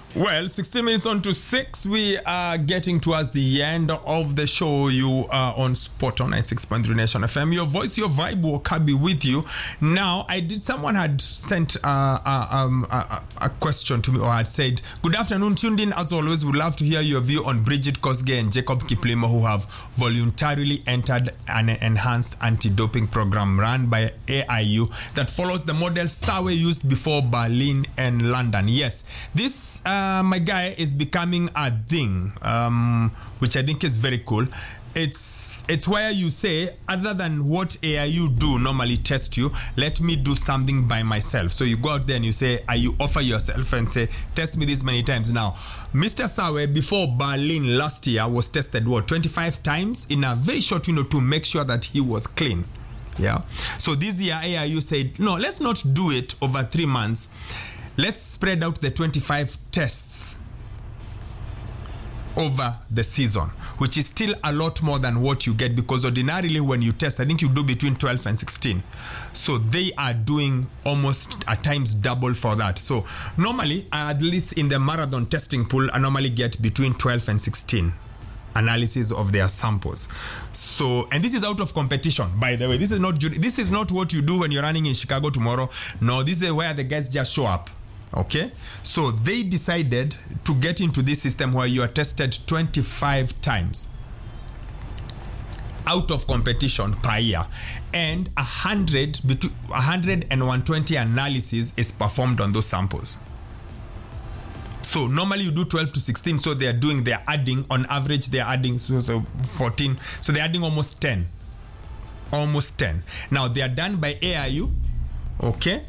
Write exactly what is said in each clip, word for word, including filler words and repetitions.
Well, sixteen minutes on to six, we are getting towards the end of the show. You are on Spot on ninety-six point three Nation F M. Your voice, your vibe will be with you. Now, I did. Someone had sent uh, uh, um, a, a question to me, or had said, "Good afternoon, tuned in as always. Would love to hear your view on Bridget Kosgei and Jacob Kiplimo, who have voluntarily entered an enhanced anti-doping program run by A I U that follows the model Sawe used before Berlin and London." Yes, this. Uh, Uh, my guy is becoming a thing, um, which I think is very cool. It's it's where you say, other than what A I U do normally test you, let me do something by myself. So you go out there and you say, uh, you offer yourself and say, test me this many times. Now, Mister Sawe, before Berlin last year, was tested, what, twenty-five times in a very short window to make sure that he was clean. Yeah. So this year, A I U said, no, let's not do it over three months. Let's spread out the twenty-five tests over the season, which is still a lot more than what you get, because ordinarily when you test, I think you do between twelve and sixteen. So they are doing almost at times double for that. So normally, at least in the marathon testing pool, I normally get between twelve and sixteen analysis of their samples. So, and this is out of competition, by the way. This is not this is not what you do when you're running in Chicago tomorrow. No, this is where the guys just show up. Okay, so they decided to get into this system where you are tested twenty-five times out of competition per year, and one hundred, between one hundred and one hundred twenty analysis is performed on those samples. So normally you do twelve to sixteen, so they are doing, they're adding, on average they're adding so, so fourteen, so they're adding almost ten. Almost ten. Now they are done by A I U, okay?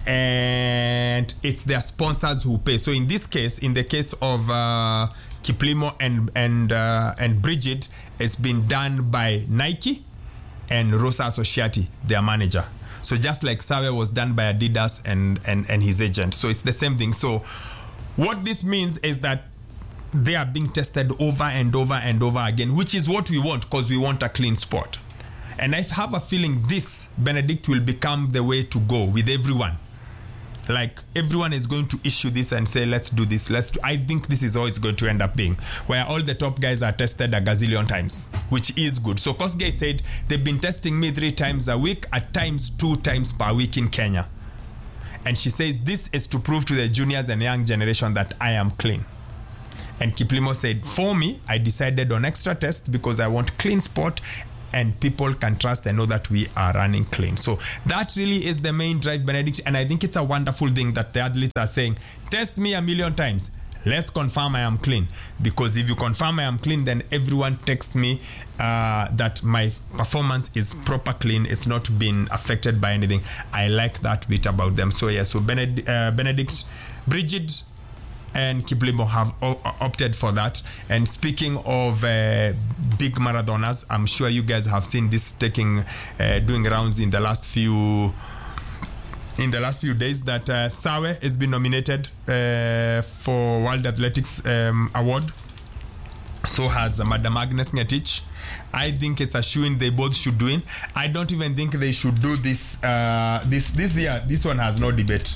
And it's their sponsors who pay. So in this case, in the case of uh, Kiplimo and and uh, and Bridget, it's been done by Nike and Rosa Associati, their manager. So just like Sawe was done by Adidas and, and, and his agent. So it's the same thing. So what this means is that they are being tested over and over and over again, which is what we want, because we want a clean sport. And I have a feeling this, Benedict, will become the way to go with everyone. Like, everyone is going to issue this and say, let's do this. Let's do. I think this is how it's going to end up being, where all the top guys are tested a gazillion times, which is good. So Kosgei said, they've been testing me three times a week, at times two times per week in Kenya. And she says, this is to prove to the juniors and young generation that I am clean. And Kiplimo said, for me, I decided on extra tests because I want clean sport and people can trust and know that we are running clean. So that really is the main drive, Benedict. And I think it's a wonderful thing that the athletes are saying, test me a million times. Let's confirm I am clean. Because if you confirm I am clean, then everyone texts me uh, that my performance is proper clean. It's not been affected by anything. I like that bit about them. So yeah, so Benedict, uh, Benedict Bridget and Kiplimo have o- opted for that. And speaking of uh, big marathoners, I'm sure you guys have seen this taking, uh, doing rounds in the last few in the last few days, that uh, Sawe has been nominated uh, for World Athletics um, Award. So has uh, Madam Agnes Ngetich. I think it's a shoo-in, they both should do it. I don't even think they should do this uh, this this year. This one has no debate.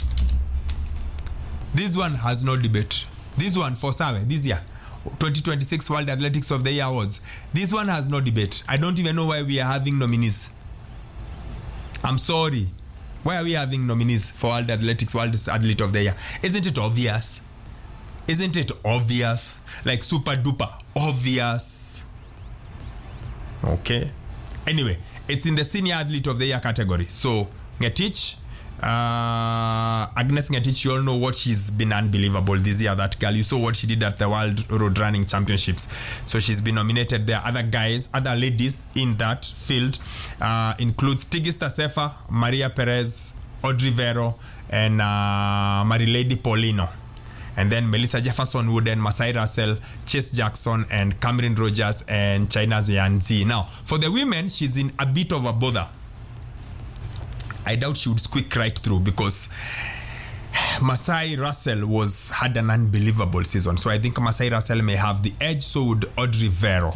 This one has no debate. This one for Sawe, this year, twenty twenty-six World Athletics of the Year Awards. This one has no debate. I don't even know why we are having nominees. I'm sorry. Why are we having nominees for World Athletics, World Athlete of the Year? Isn't it obvious? Isn't it obvious? Like super duper obvious. Okay. Anyway, it's in the Senior Athlete of the Year category. So, Ngetich, uh, Agnes Ngetich, you all know what she's been unbelievable this year, that girl. You saw what she did at the World Road Running Championships. So she's been nominated. There are other guys, other ladies in that field. Uh, includes Tigista Sefa, Maria Perez, Audrey Vero, and uh, Marilady Paulino. And then Melissa Jefferson Wooden, Masai Russell, Chase Jackson, and Cameron Rogers, and China's Yan Zi. Now, for the women, she's in a bit of a bother. I doubt she would squeak right through, because Masai Russell was had an unbelievable season. So I think Masai Russell may have the edge, so would Audrey Vero.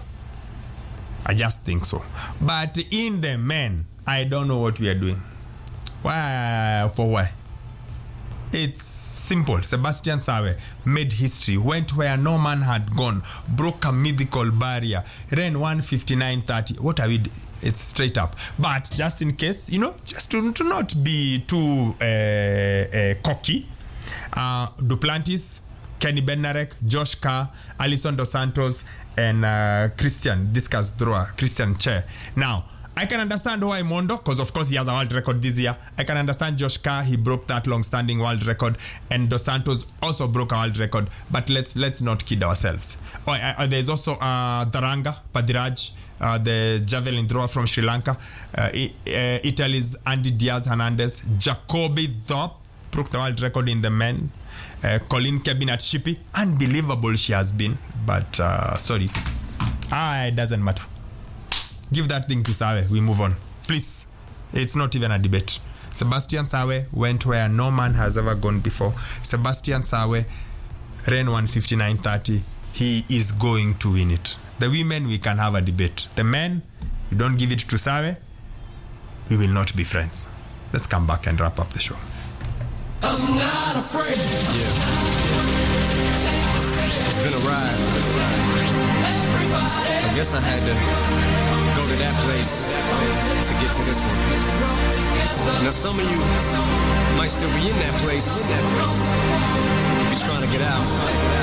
I just think so. But in the men, I don't know what we are doing. Why? For why? It's simple. Sebastian Sawe made history, went where no man had gone, broke a mythical barrier, ran one fifty-nine thirty. What are we? D- it's straight up. But just in case, you know, just to, to not be too uh, uh, cocky, uh, Duplantis, Kenny Bednarek, Josh Carr, Alison Dos Santos, and uh, Christian Discus Thrower, Christian Che. Now, I can understand why Mondo, because of course he has a world record this year. I can understand Josh Carr, he broke that long-standing world record, and Dos Santos also broke a world record. But let's let's not kid ourselves. Oh, uh, there's also uh, Daranga Padiraj, uh, the javelin thrower from Sri Lanka. Uh, I, uh, Italy's Andy Diaz Hernandez, Jacoby Thorpe broke the world record in the men. Uh, Colleen Kebin at Shippy, unbelievable she has been, but uh, sorry, ah, it doesn't matter. Give that thing to Sawe. We move on. Please. It's not even a debate. Sebastian Sawe went where no man has ever gone before. Sebastian Sawe ran one fifty-nine thirty. He is going to win it. The women, we can have a debate. The men, you don't give it to Sawe, we will not be friends. Let's come back and wrap up the show. I'm not afraid. Yeah. It's been a ride. I guess I had to go to that place to get to this one. Now some of you might still be in that place if you're trying to get out.